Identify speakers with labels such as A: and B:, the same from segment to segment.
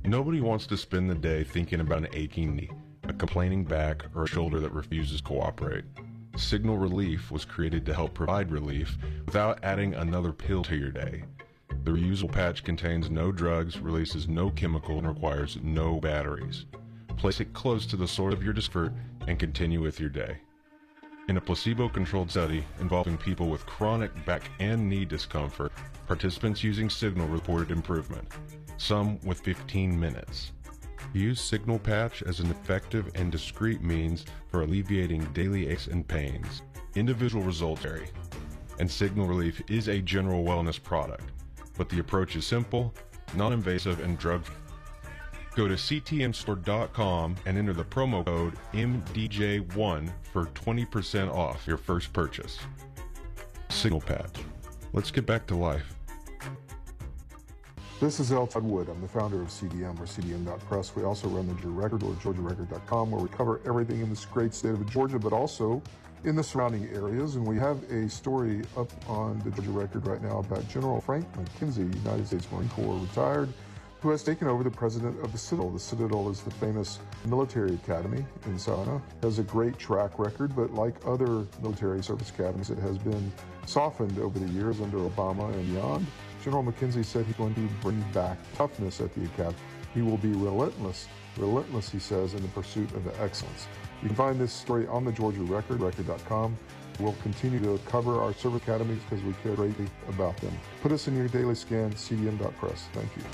A: Nobody wants to spend the day thinking about an aching knee, a complaining back, or a shoulder that refuses to cooperate. Signal Relief was created to help provide relief without adding another pill to your day. The reusable patch contains no drugs, releases no chemical, and requires no batteries. Place it close to the source of your discomfort and continue with your day. In a placebo-controlled study involving people with chronic back and knee discomfort, participants using Signal reported improvement, some with 15 minutes. Use Signal Patch as an effective and discreet means for alleviating daily aches and pains. Individual results vary, and Signal Relief is a general wellness product, but the approach is simple, non-invasive, and drug-free. Go to ctmstore.com and enter the promo code MDJ1 for 20% off your first purchase. Signal Patch. Let's get back to life.
B: This is L. Todd Wood. I'm the founder of CDM, or CDM.press. We also run the Georgia Record, or GeorgiaRecord.com, where we cover everything in this great state of Georgia, but also in the surrounding areas. And we have a story up on the Georgia Record right now about General Frank McKenzie, United States Marine Corps retired, who has taken over the president of the Citadel. The Citadel is the famous military academy in Savannah. It has a great track record, but like other military service academies, it has been softened over the years under Obama and beyond. General McKenzie said he's going to bring back toughness at the academy. He will be relentless, he says, in the pursuit of the excellence. You can find this story on the Georgia Record, record.com. We'll continue to cover our service academies because we care greatly about them. Put us in your daily scan, cdm.press. Thank you.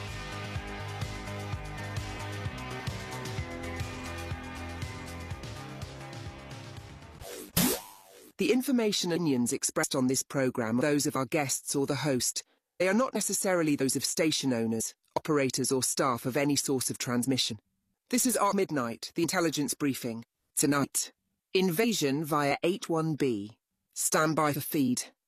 C: The information and opinions expressed on this program are those of our guests or the host. They are not necessarily those of station owners, operators or staff of any source of transmission. This is our Midnight, the intelligence briefing. Tonight, invasion via 81B. Stand by for feed.